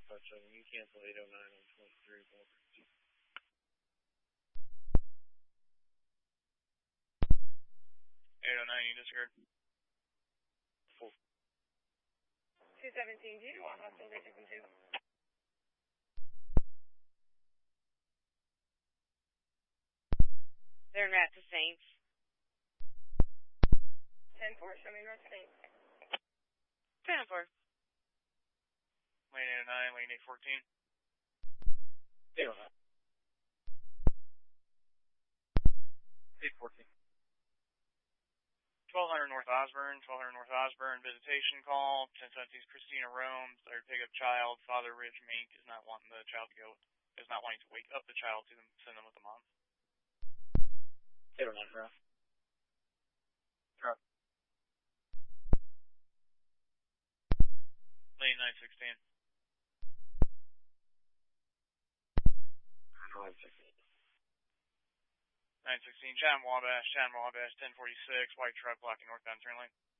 557. You cancel 809 on 23 Walker. 809, you discard. 217, do you want hostile digits in 2? They're not the Saints. 10-4, show me North Saints. 10-4. Lane 809, lane 814. 809. 814. 1200 North Osborne, 1200 North Osborne, visitation call, 1017 Christina Rome, third pickup child, Father Ridge Mink is not wanting the child to go, is not wanting to wake up the child to them, send them with the mom. 809, Ralph. Drop. Lane 916. 916. 916, Chatham Wabash, 1046, white truck blocking northbound turn lane.